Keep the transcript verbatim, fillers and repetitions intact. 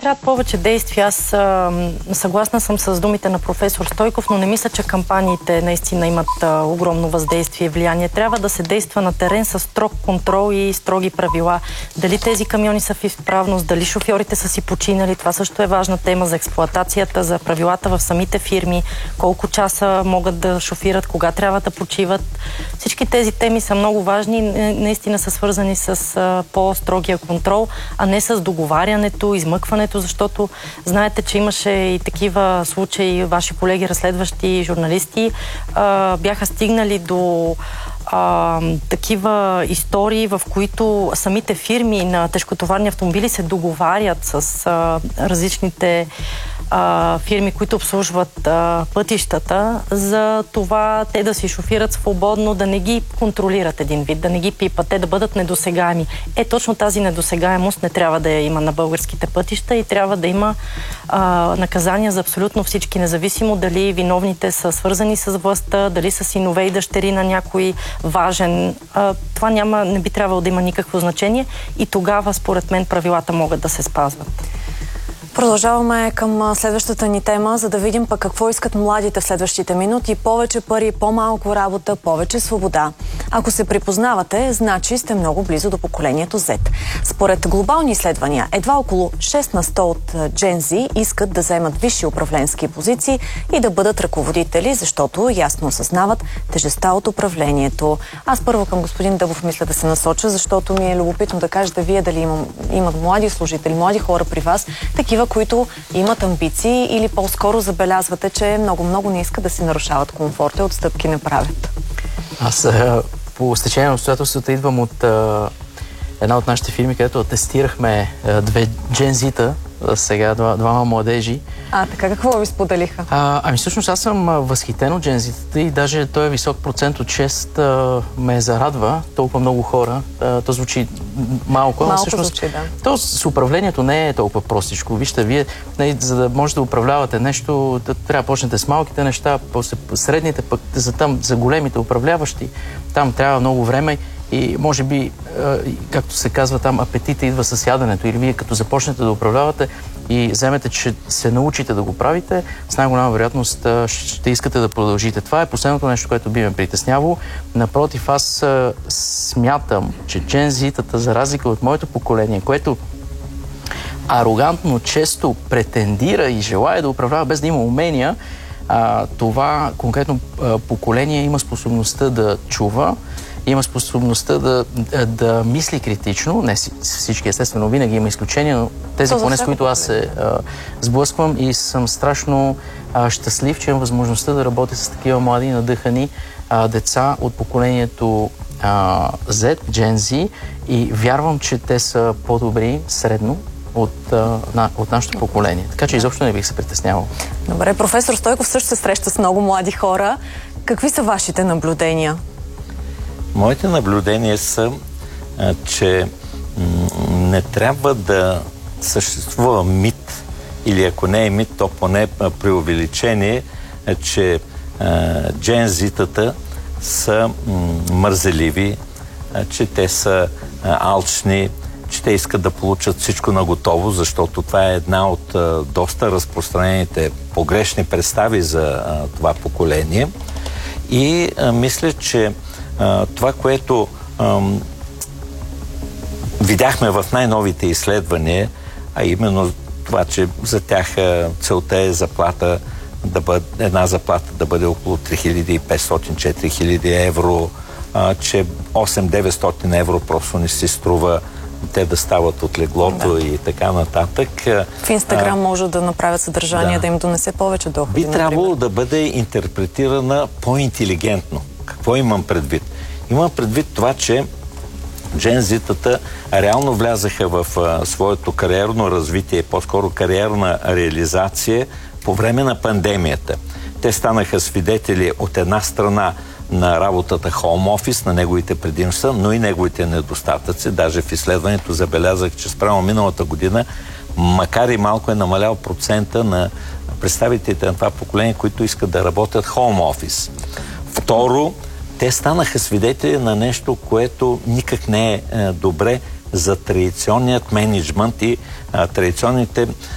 трябват повече действия. Аз а, съгласна съм с думите на професор Стойков, но не мисля, че кампаниите наистина имат а, огромно въздействие и влияние. Трябва да се действа на терен с строг контрол и строги правила. Дали тези камиони са в изправност, дали шофьорите са си починали, това също е важна тема за експлоатацията, за правилата в самите фирми, колко часа могат да шофират, кога трябва да почиват. Всички тези теми са много важни, наистина са свързани с а, по-строгия контрол, а не с договарянето, измъкването, защото знаете, че имаше и такива случаи, ваши колеги, разследващи журналисти, а, бяха стигнали до а, такива истории, в които самите фирми на тежкотоварни автомобили се договарят с а, различните а, фирми, които обслужват а, пътищата, за това те да си шофират свободно, да не ги контролират един вид, да не ги пипат, те да бъдат недосегаеми. Е, точно тази недосегаемост не трябва да я има на българските пътища и трябва да има а, наказания за абсолютно всички, независимо дали виновните са свързани с властта, дали са синове и дъщери на някой важен. А, това няма, не би трябвало да има никакво значение и тогава, според мен, правилата могат да се спазват. Продължаваме към следващата ни тема, за да видим пък какво искат младите в следващите минути. Повече пари, по-малко работа, повече свобода. Ако се припознавате, значи сте много близо до поколението Z. Според глобални изследвания, едва около шест на сто от Gen Z искат да заемат висши управленски позиции и да бъдат ръководители, защото ясно осъзнават тежестта от управлението. Аз първо към господин Дъбов мисля да се насоча, защото ми е любопитно да кажете вие дали имам, имат млади служители, млади хора при вас, такива, които имат амбиции или по-скоро забелязвате, че много-много не искат да си нарушават комфорта и отстъпки не правят? Аз а, по стечение на обстоятелствата идвам от а, една от нашите фирми, където тестирахме а, две джензита, сега два, двама младежи. А, така какво ви споделиха? А, ами всъщност аз съм възхитен от джензитата и даже този висок процент от шест а, ме зарадва. Толкова много хора. А, то звучи малко, малко но всъщност звучи, да. То с управлението не е толкова простичко. Вижте, вие, не, за да можете да управлявате нещо, да, трябва да почнете с малките неща, после средните, пък за, там, за големите управляващи, там трябва много време. И може би, както се казва там, апетита идва с яденето. Или вие като започнете да управлявате и вземете, че се научите да го правите, с най-голяма вероятност ще искате да продължите. Това е последното нещо, което би ме притеснявало. Напротив, аз смятам, че джензитата, за разлика от моето поколение, което арогантно често претендира и желая да управлява без да има умения, това конкретно поколение има способността да чува, има способността да, да, да мисли критично. Не всички, естествено, винаги има изключения, но тези поне, с които аз се а, сблъсквам и съм страшно а, щастлив, че имам възможността да работя с такива млади, надъхани а, деца от поколението а, Z, Gen Z, и вярвам, че те са по-добри средно от, а, на, от нашето поколение. Така че изобщо не бих се притеснявал. Добре, професор Стойков също се среща с много млади хора. Какви са вашите наблюдения? Моите наблюдения са, а, че не трябва да съществува мит, или ако не е мит, то поне преувеличение, а, че джензитата са мързеливи, а, че те са а, алчни, че те искат да получат всичко наготово, защото това е една от а, доста разпространените погрешни представи за а, това поколение. И а, мисля, че Uh, това, което um, видяхме в най-новите изследвания, а именно това, че за тях uh, целта е заплата да бъде, една заплата да бъде около три хиляди и петстотин до четири хиляди евро, uh, че осем до деветстотин евро просто не си струва те да стават от леглото, да, и така нататък. В Инстаграм може да направят съдържание, да, да им донесе повече доходи. Би трябвало да бъде интерпретирана по-интелигентно. Какво имам предвид? Имам предвид това, че джензитата реално влязаха в а, своето кариерно развитие, по-скоро кариерна реализация по време на пандемията. Те станаха свидетели от една страна на работата Home Office, на неговите предимства, но и неговите недостатъци. Даже в изследването забелязах, че спрямо миналата година, макар и малко, е намалял процента на представителите на това поколение, които искат да работят Home Office. Второ, те станаха свидетели на нещо, което никак не е, е добре за традиционният мениджмънт и а, традиционните